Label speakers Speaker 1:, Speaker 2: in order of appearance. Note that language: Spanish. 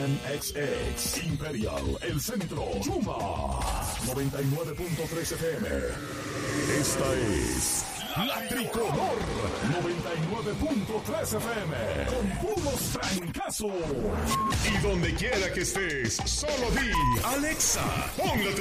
Speaker 1: Nissan XX, Imperial, El Centro, Chuma, 99.3 FM. Esta es La Tricolor, 99.3 FM, con puros trancazos. Y donde quiera que estés, solo di, Alexa, pon la